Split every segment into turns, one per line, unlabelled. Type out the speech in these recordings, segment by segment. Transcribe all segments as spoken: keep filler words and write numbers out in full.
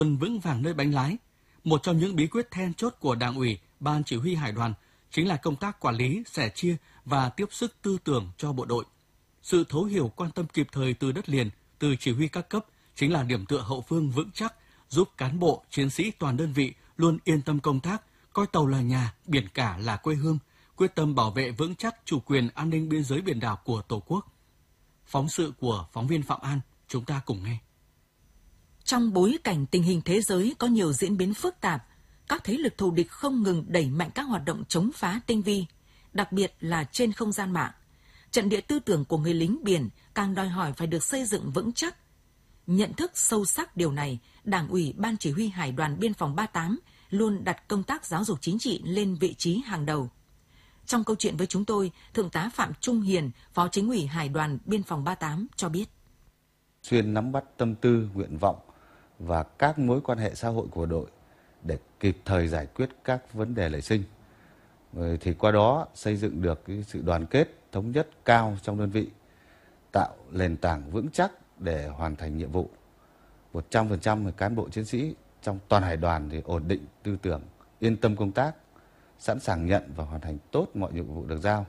vững vàng nơi bánh lái. Một trong những bí quyết then chốt của Đảng ủy, Ban Chỉ huy Hải đoàn chính là công tác quản lý, sẻ chia và tiếp sức tư tưởng cho bộ đội. Sự thấu hiểu quan tâm kịp thời từ đất liền, từ chỉ huy các cấp chính là điểm tựa hậu phương vững chắc, giúp cán bộ, chiến sĩ toàn đơn vị luôn yên tâm công tác, coi tàu là nhà, biển cả là quê hương, quyết tâm bảo vệ vững chắc chủ quyền an ninh biên giới biển đảo của Tổ quốc. Phóng sự của phóng viên Phạm An, chúng ta cùng nghe.
Trong bối cảnh tình hình thế giới có nhiều diễn biến phức tạp, các thế lực thù địch không ngừng đẩy mạnh các hoạt động chống phá tinh vi, đặc biệt là trên không gian mạng. Trận địa tư tưởng của người lính biển càng đòi hỏi phải được xây dựng vững chắc. Nhận thức sâu sắc điều này, Đảng ủy Ban Chỉ huy Hải đoàn Biên phòng ba mươi tám luôn đặt công tác giáo dục chính trị lên vị trí hàng đầu. Trong câu chuyện với chúng tôi, Thượng tá Phạm Trung Hiền, Phó Chính ủy Hải đoàn Biên phòng ba mươi tám cho biết.
Xuyên nắm bắt tâm tư, nguyện vọng và các mối quan hệ xã hội của đội để kịp thời giải quyết các vấn đề nảy sinh. Thì qua đó xây dựng được cái sự đoàn kết, thống nhất cao trong đơn vị, tạo nền tảng vững chắc để hoàn thành nhiệm vụ. một trăm phần trăm cán bộ chiến sĩ trong toàn hải đoàn thì ổn định tư tưởng, yên tâm công tác, sẵn sàng nhận và hoàn thành tốt mọi nhiệm vụ được giao.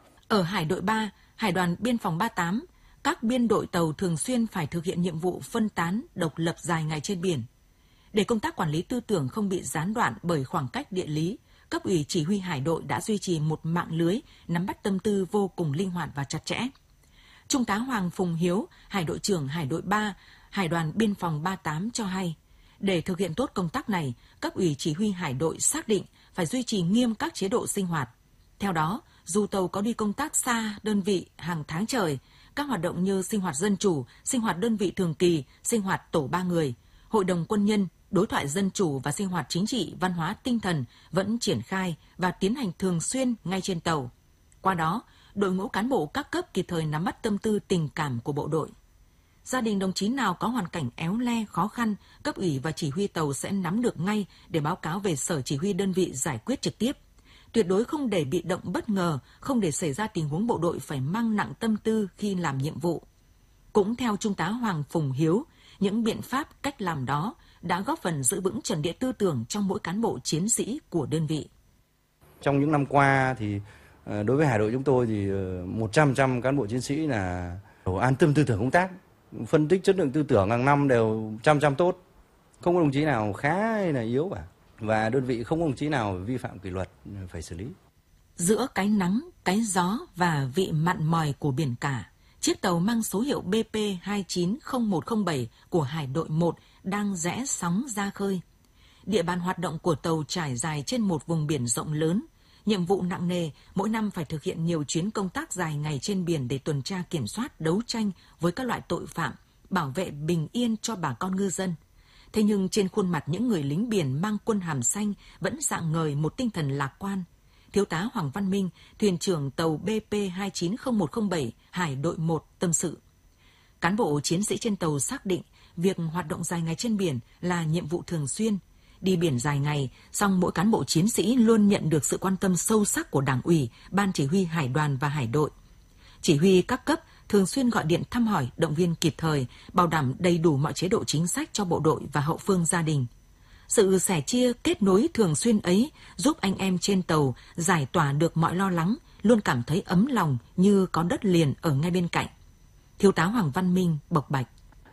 Ở Hải đội ba, Hải đoàn Biên phòng ba mươi tám, các biên đội tàu thường xuyên phải thực hiện nhiệm vụ phân tán, độc lập dài ngày trên biển. Để công tác quản lý tư tưởng không bị gián đoạn bởi khoảng cách địa lý, cấp ủy chỉ huy hải đội đã duy trì một mạng lưới nắm bắt tâm tư vô cùng linh hoạt và chặt chẽ. Trung tá Hoàng Phùng Hiếu, Hải đội trưởng Hải đội ba, Hải đoàn Biên phòng ba mươi tám cho hay, để thực hiện tốt công tác này, cấp ủy chỉ huy hải đội xác định phải duy trì nghiêm các chế độ sinh hoạt. Theo đó, dù tàu có đi công tác xa đơn vị hàng tháng trời, các hoạt động như sinh hoạt dân chủ, sinh hoạt đơn vị thường kỳ, sinh hoạt tổ ba người, hội đồng quân nhân, đối thoại dân chủ và sinh hoạt chính trị, văn hóa tinh thần vẫn triển khai và tiến hành thường xuyên ngay trên tàu. Qua đó, đội ngũ cán bộ các cấp kịp thời nắm bắt tâm tư tình cảm của bộ đội. Gia đình đồng chí nào có hoàn cảnh éo le, khó khăn, cấp ủy và chỉ huy tàu sẽ nắm được ngay để báo cáo về sở chỉ huy đơn vị giải quyết trực tiếp. Tuyệt đối không để bị động bất ngờ, không để xảy ra tình huống bộ đội phải mang nặng tâm tư khi làm nhiệm vụ. Cũng theo Trung tá Hoàng Phùng Hiếu, những biện pháp, cách làm đó đã góp phần giữ vững trận địa tư tưởng trong mỗi cán bộ chiến sĩ của đơn vị.
Trong những năm qua thì đối với hải đội chúng tôi thì một trăm phần trăm cán bộ chiến sĩ là an tâm tư tưởng công tác, phân tích chất lượng tư tưởng hàng năm đều trăm trăm tốt, không có đồng chí nào khá hay là yếu cả, và đơn vị không có đồng chí nào vi phạm kỷ luật phải xử lý.
Giữa cái nắng, cái gió và vị mặn mòi của biển cả, chiếc tàu mang số hiệu B P hai chín không một không bảy của Hải đội một đang rẽ sóng ra khơi. Địa bàn hoạt động của tàu trải dài trên một vùng biển rộng lớn. Nhiệm vụ nặng nề, mỗi năm phải thực hiện nhiều chuyến công tác dài ngày trên biển để tuần tra kiểm soát, đấu tranh với các loại tội phạm, bảo vệ bình yên cho bà con ngư dân. Thế nhưng trên khuôn mặt những người lính biển mang quân hàm xanh vẫn rạng ngời một tinh thần lạc quan. Thiếu tá Hoàng Văn Minh, thuyền trưởng tàu B P hai chín không một không bảy, Hải đội một tâm sự. Cán bộ chiến sĩ trên tàu xác định việc hoạt động dài ngày trên biển là nhiệm vụ thường xuyên. Đi biển dài ngày, song mỗi cán bộ chiến sĩ luôn nhận được sự quan tâm sâu sắc của Đảng ủy, Ban Chỉ huy Hải đoàn và Hải đội. Chỉ huy các cấp thường xuyên gọi điện thăm hỏi, động viên kịp thời, bảo đảm đầy đủ mọi chế độ chính sách cho bộ đội và hậu phương gia đình. Sự sẻ chia, kết nối thường xuyên ấy giúp anh em trên tàu giải tỏa được mọi lo lắng, luôn cảm thấy ấm lòng như có đất liền ở ngay bên cạnh. Thiếu tá Hoàng Văn Minh bộc bạch.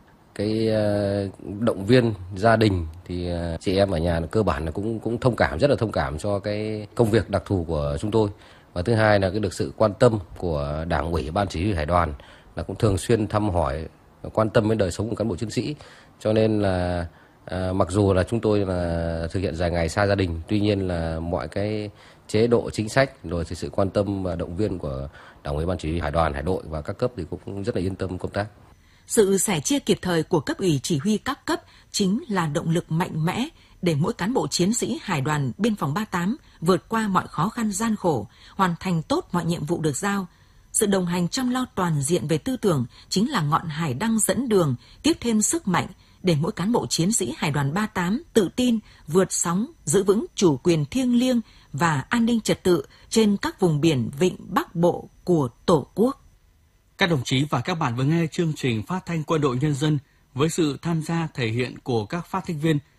Cái uh, động viên gia đình thì uh, chị em ở nhà cơ bản là cũng cũng thông cảm, rất là thông cảm cho cái công việc đặc thù của chúng tôi. Và thứ hai là cái được sự quan tâm của Đảng ủy, Ban Chỉ huy Hải đoàn là cũng thường xuyên thăm hỏi, quan tâm đến đời sống của cán bộ chiến sĩ. Cho nên là uh, mặc dù là chúng tôi là thực hiện dài ngày xa gia đình, tuy nhiên là mọi cái chế độ chính sách rồi thì sự quan tâm và động viên của Đảng ủy, Ban Chỉ huy Hải đoàn, Hải đội và các cấp thì cũng rất là yên tâm công tác.
Sự sẻ chia kịp thời của cấp ủy chỉ huy các cấp chính là động lực mạnh mẽ để mỗi cán bộ chiến sĩ Hải đoàn Biên phòng ba mươi tám vượt qua mọi khó khăn gian khổ, hoàn thành tốt mọi nhiệm vụ được giao. Sự đồng hành chăm lo toàn diện về tư tưởng chính là ngọn hải đăng dẫn đường, tiếp thêm sức mạnh để mỗi cán bộ chiến sĩ Hải đoàn ba mươi tám tự tin vượt sóng, giữ vững chủ quyền thiêng liêng và an ninh trật tự trên các vùng biển vịnh Bắc Bộ của Tổ quốc.
Các đồng chí và các bạn vừa nghe chương trình phát thanh Quân đội Nhân dân Với sự tham gia thể hiện của các phát thanh viên,